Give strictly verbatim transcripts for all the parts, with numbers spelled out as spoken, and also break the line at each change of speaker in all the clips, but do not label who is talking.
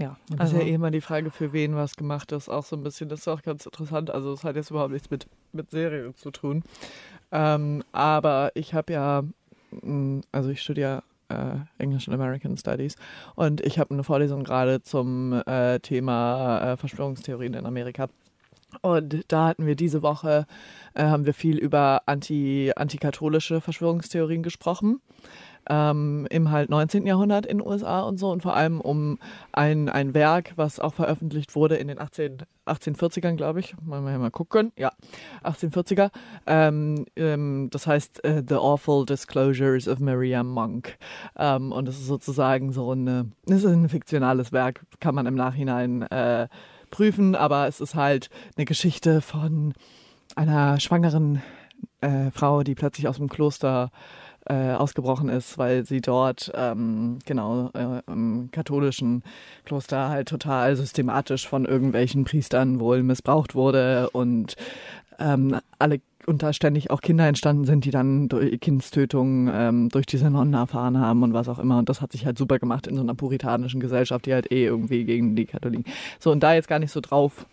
ja.
Das
Also,
ist ja eh immer die Frage, für wen was gemacht ist, auch so ein bisschen. Das ist auch ganz interessant. Also es hat jetzt überhaupt nichts mit, mit Serien zu tun. Ähm, aber ich habe ja, mh, also ich studiere äh, English and American Studies und ich habe eine Vorlesung gerade zum äh, Thema äh, Verschwörungstheorien in Amerika. Und da hatten wir diese Woche, äh, haben wir viel über anti, antikatholische Verschwörungstheorien gesprochen. Ähm, im halt neunzehnten Jahrhundert in den U S A und so und vor allem um ein, ein Werk, was auch veröffentlicht wurde in den achtzehn, achtzehnhundertvierzigern, glaube ich. Mal, mal, mal gucken. Ja, achtzehnhundertvierziger. Ähm, ähm, das heißt äh, The Awful Disclosures of Miriam Monk. Ähm, und es ist sozusagen so eine, es ist ein fiktionales Werk, kann man im Nachhinein äh, prüfen, aber es ist halt eine Geschichte von einer schwangeren äh, Frau, die plötzlich aus dem Kloster äh, ausgebrochen ist, weil sie dort ähm, genau äh, im katholischen Kloster halt total systematisch von irgendwelchen Priestern wohl missbraucht wurde und ähm, alle und da ständig auch Kinder entstanden sind, die dann durch Kindstötungen ähm, durch diese Nonnen erfahren haben und was auch immer. Und das hat sich halt super gemacht in so einer puritanischen Gesellschaft, die halt eh irgendwie gegen die Katholiken. So, und da jetzt gar nicht so drauf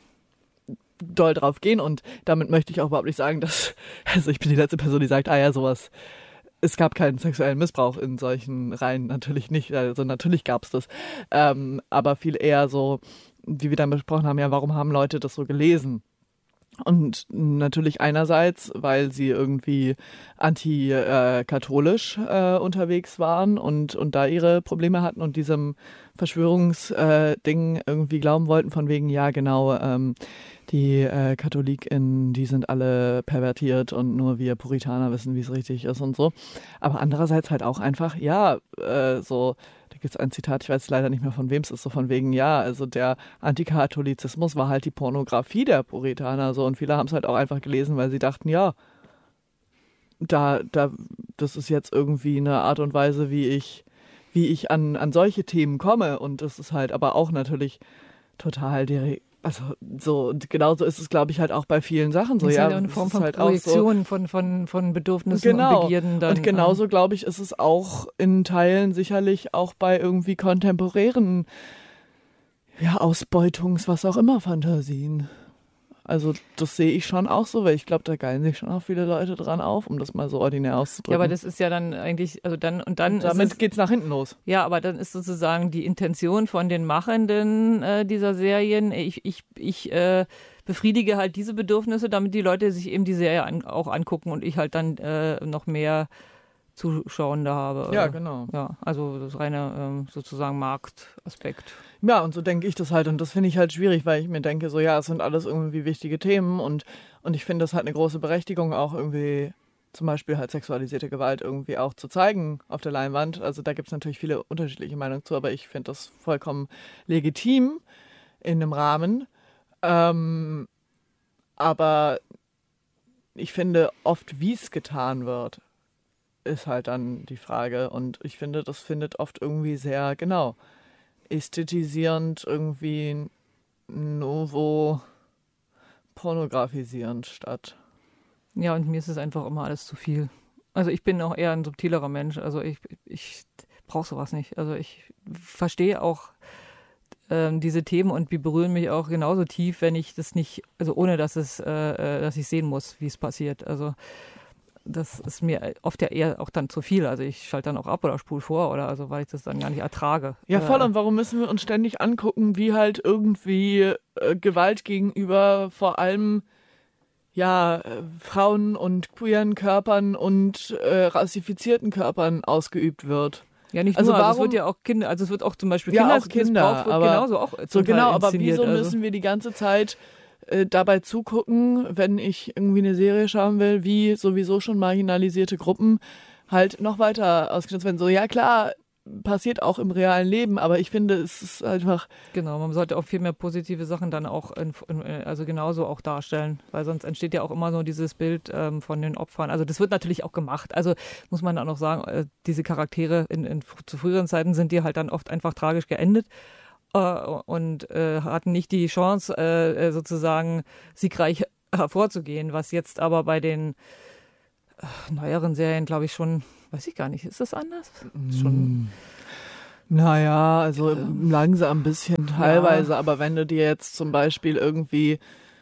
doll drauf gehen und damit möchte ich auch überhaupt nicht sagen, dass, also ich bin die letzte Person, die sagt, ah ja, sowas, es gab keinen sexuellen Missbrauch in solchen Reihen, natürlich nicht, also natürlich gab es das, ähm, aber viel eher so, wie wir dann besprochen haben, ja, warum haben Leute das so gelesen? Und natürlich einerseits, weil sie irgendwie anti-katholisch äh, unterwegs waren und, und da ihre Probleme hatten und diesem Verschwörungsding äh, irgendwie glauben wollten, von wegen, ja genau, ähm, die äh, KatholikInnen, die sind alle pervertiert und nur wir Puritaner wissen, wie es richtig ist und so. Aber andererseits halt auch einfach, ja, äh, so, da gibt es ein Zitat, ich weiß leider nicht mehr von wem es ist, so von wegen, ja, also der Antikatholizismus war halt die Pornografie der Puritaner so und viele haben es halt auch einfach gelesen, weil sie dachten, ja, da, da, das ist jetzt irgendwie eine Art und Weise, wie ich, wie ich an, an solche Themen komme und das ist halt aber auch natürlich total direkt. Also so genauso ist es, glaube ich, halt auch bei vielen Sachen so.
das ist
Ja,
halt auch eine Form von
halt
Projektion
so,
von, von, von Bedürfnissen
genau.
und Begierden. Dann,
und genauso, glaube ich, ist es auch in Teilen sicherlich auch bei irgendwie kontemporären ja, Ausbeutungs-, was auch immer, Fantasien. Also das sehe ich schon auch so, weil ich glaube, da geilen sich schon auch viele Leute dran auf, um das mal so ordinär auszudrücken.
Ja, aber das ist ja dann eigentlich, also dann und dann
und damit
ist
geht's nach hinten los.
Ja, aber dann ist sozusagen die Intention von den Machenden äh, dieser Serien, ich, ich, ich äh, befriedige halt diese Bedürfnisse, damit die Leute sich eben die Serie an, auch angucken und ich halt dann äh, noch mehr Zuschauende habe.
Ja, genau.
Ja, also das reine ähm, sozusagen Marktaspekt.
Ja, und so denke ich das halt. Und das finde ich halt schwierig, weil ich mir denke, so ja, es sind alles irgendwie wichtige Themen und, und ich finde, das hat eine große Berechtigung, auch irgendwie zum Beispiel halt sexualisierte Gewalt irgendwie auch zu zeigen auf der Leinwand. Also da gibt es natürlich viele unterschiedliche Meinungen zu, aber ich finde das vollkommen legitim in einem Rahmen. Ähm, aber ich finde oft, wie es getan wird, ist halt dann die Frage. Und ich finde, das findet oft irgendwie sehr, genau, ästhetisierend, irgendwie novo pornografisierend statt.
Ja, und mir ist es einfach immer alles zu viel. Also ich bin auch eher ein subtilerer Mensch. Also ich, ich brauche sowas nicht. Also ich verstehe auch ähm, diese Themen und die berühren mich auch genauso tief, wenn ich das nicht, also ohne dass es, äh, dass ich sehen muss, wie es passiert. Also das ist mir oft ja eher auch dann zu viel. Also ich schalte dann auch ab oder spule vor oder also, weil ich das dann gar nicht ertrage.
Ja, voll. Und warum müssen wir uns ständig angucken, wie halt irgendwie äh, Gewalt gegenüber vor allem ja, äh, Frauen und queeren Körpern und äh, rassifizierten Körpern ausgeübt wird?
Ja, nicht
also
nur,
warum,
also es wird ja auch Kinder, also es wird auch zum Beispiel
ja,
Kinder,
auch Kinder,
wird
aber
genauso auch
so genau, aber
inszeniert,
wieso
also.
müssen wir die ganze Zeit äh, dabei zugucken, wenn ich irgendwie eine Serie schauen will, wie sowieso schon marginalisierte Gruppen halt noch weiter ausgenutzt werden? So, ja klar, passiert auch im realen Leben, aber ich finde, es ist einfach...
Genau, man sollte auch viel mehr positive Sachen dann auch, in, in, also genauso auch darstellen, weil sonst entsteht ja auch immer so dieses Bild ähm, von den Opfern. Also das wird natürlich auch gemacht. Also muss man auch noch sagen, äh, diese Charaktere in, in, zu früheren Zeiten sind die halt dann oft einfach tragisch geendet. Und äh, hatten nicht die Chance, äh, sozusagen siegreich hervorzugehen, was jetzt aber bei den äh, neueren Serien, glaube ich, schon, weiß ich gar nicht, ist das anders? Mm. Schon
Naja, also langsam ein bisschen teilweise, ja. Aber wenn du dir jetzt zum Beispiel irgendwie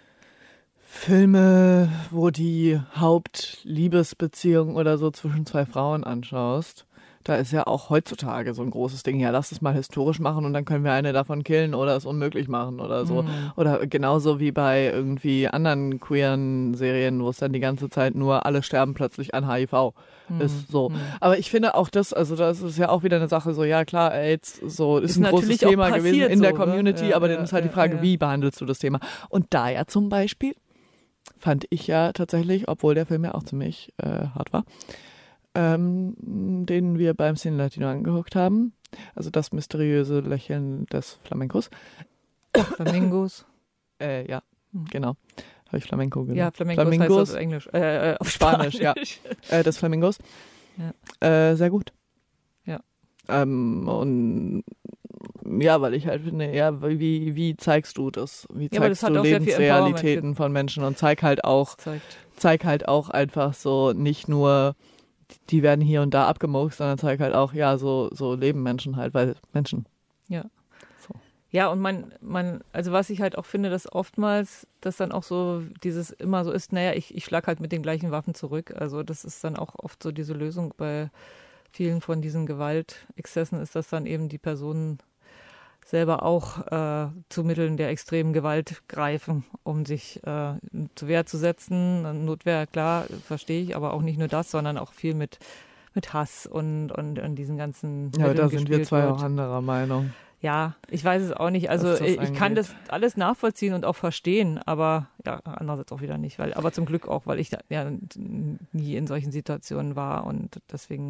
Filme, wo die Hauptliebesbeziehung oder so zwischen zwei Frauen anschaust, da ist ja auch heutzutage so ein großes Ding, ja, lass es mal historisch machen und dann können wir eine davon killen oder es unmöglich machen oder so. Mhm. Oder genauso wie bei irgendwie anderen queeren Serien, wo es dann die ganze Zeit nur alle sterben plötzlich an H I V mhm. ist so. Mhm. Aber ich finde auch das, also das ist ja auch wieder eine Sache so, ja klar, AIDS so ist, ist ein großes Thema gewesen in der so, Community, ja, aber ja, dann ist halt ja, die Frage, ja. wie behandelst du das Thema? Und da ja zum Beispiel fand ich ja tatsächlich, obwohl der Film ja auch ziemlich äh, hart war, Ähm, den wir beim Cine Latino angeguckt haben. Also das mysteriöse Lächeln des Flamencos.
Flamingos?
äh, ja, mhm. genau. Habe ich Flamenco gesagt?
Ja, Flamencos, Flamingos heißt auf Englisch. Äh, äh, auf Spanisch,
Spanisch. ja. Äh, des Flamingos. Ja. Äh, sehr gut.
Ja.
Ähm, und ja, weil ich halt finde, ja, wie, wie zeigst du das? Wie
ja,
zeigst
das
du Lebensrealitäten von Menschen und zeig halt auch, zeig halt auch einfach so nicht nur die werden hier und da abgemurkst, sondern zeig halt auch, ja, so, so leben Menschen halt, weil Menschen.
Ja. So. Ja, und man, man, also was ich halt auch finde, dass oftmals das dann auch so dieses immer so ist, naja, ich, ich schlag halt mit den gleichen Waffen zurück. Also das ist dann auch oft so diese Lösung bei vielen von diesen Gewaltexzessen, ist, dass dann eben die Personen selber auch äh, zu Mitteln der extremen Gewalt greifen, um sich äh, zur Wehr zu setzen. Notwehr, klar, verstehe ich, aber auch nicht nur das, sondern auch viel mit, mit Hass und, und, und diesen ganzen
Ja, da sind wir zwei auch anderer Meinung.
Ja, ich weiß es auch nicht. Also ich angeht. kann das alles nachvollziehen und auch verstehen, aber ja, andererseits auch wieder nicht. Weil, aber zum Glück auch, weil ich da, ja nie in solchen Situationen war und deswegen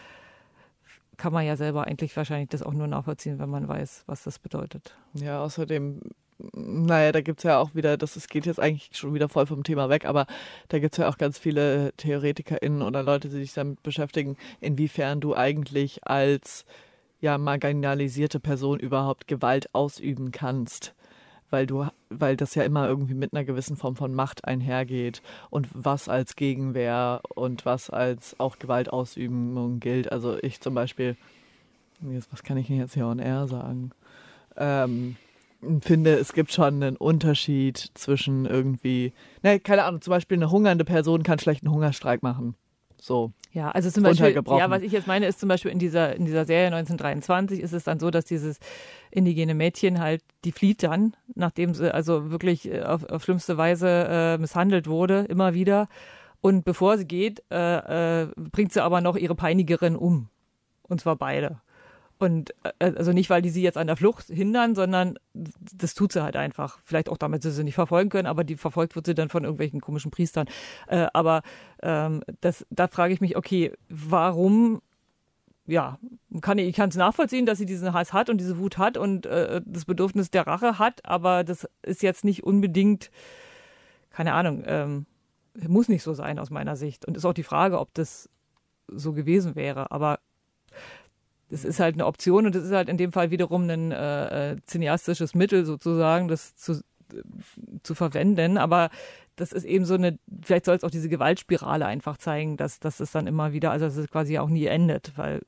kann man ja selber eigentlich wahrscheinlich das auch nur nachvollziehen, wenn man weiß, was das bedeutet.
Ja, außerdem, naja, da gibt es ja auch wieder, das ist, geht jetzt eigentlich schon wieder voll vom Thema weg, aber da gibt es ja auch ganz viele TheoretikerInnen oder Leute, die sich damit beschäftigen, inwiefern du eigentlich als ja marginalisierte Person überhaupt Gewalt ausüben kannst. Weil du, weil das ja immer irgendwie mit einer gewissen Form von Macht einhergeht und was als Gegenwehr und was als auch Gewaltausübung gilt. Also ich zum Beispiel, was kann ich denn jetzt hier on air sagen? Ähm, finde, es gibt schon einen Unterschied zwischen irgendwie, ne, keine Ahnung, zum Beispiel eine hungernde Person kann schlecht einen Hungerstreik machen. So.
Ja, also zum Beispiel, ja, was ich jetzt meine, ist zum Beispiel in dieser, in dieser Serie neunzehnhundertdreiundzwanzig ist es dann so, dass dieses indigene Mädchen halt, die flieht dann, nachdem sie also wirklich auf, auf schlimmste Weise äh, misshandelt wurde, immer wieder. Und bevor sie geht, äh, äh, bringt sie aber noch ihre Peinigerin um. Und zwar beide. Und äh, also nicht, weil die sie jetzt an der Flucht hindern, sondern das tut sie halt einfach. Vielleicht auch, damit sie sie nicht verfolgen können, aber die verfolgt wird sie dann von irgendwelchen komischen Priestern. Äh, aber ähm, das, da frage ich mich, okay, warum, ja, kann ich, ich kann es nachvollziehen, dass sie diesen Hass hat und diese Wut hat und äh, das Bedürfnis der Rache hat, aber das ist jetzt nicht unbedingt, keine Ahnung, ähm, muss nicht so sein aus meiner Sicht. Und ist auch die Frage, ob das so gewesen wäre, aber das ist halt eine Option und das ist halt in dem Fall wiederum ein äh, cineastisches Mittel sozusagen, das zu, äh, zu verwenden. Aber das ist eben so eine, vielleicht soll es auch diese Gewaltspirale einfach zeigen, dass, dass es dann immer wieder, also dass es quasi auch nie endet, weil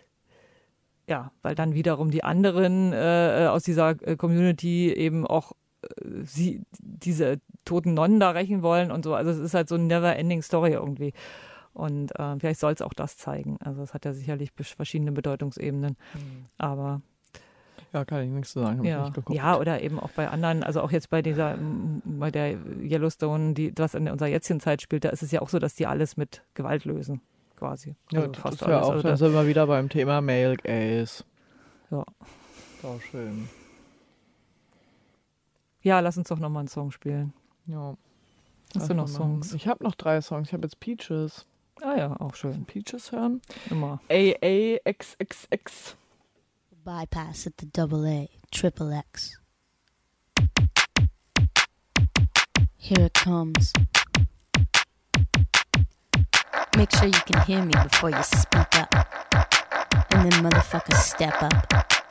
ja, weil dann wiederum die anderen äh, aus dieser äh, Community eben auch äh, sie, diese toten Nonnen da rächen wollen und so. Also es ist halt so eine never-ending Story irgendwie. Und äh, vielleicht soll es auch das zeigen. Also es hat ja sicherlich verschiedene Bedeutungsebenen. Mhm. Aber
ja, kann ich nichts zu sagen. Hab
ja,
ich nicht geguckt.
Ja, oder eben auch bei anderen, also auch jetzt bei dieser, bei der Yellowstone, die was in unserer jetzigen Zeit spielt, da ist es ja auch so, dass die alles mit Gewalt lösen, quasi.
Ja,
also
das
fast
ist ja
alles.
auch,
also
dann sind wir wieder beim Thema Male Gaze.
Ja.
Auch schön.
Ja, lass uns doch nochmal einen Song spielen.
Ja.
Hast du noch Songs?
Ich habe noch drei Songs. Ich habe jetzt Peaches.
Ah ja, auch schön.
Peaches hören.
Immer.
A A X X X.
Bypass at the double A, triple X. Here it comes. Make sure you can hear me before you speak up. And then motherfuckers step up.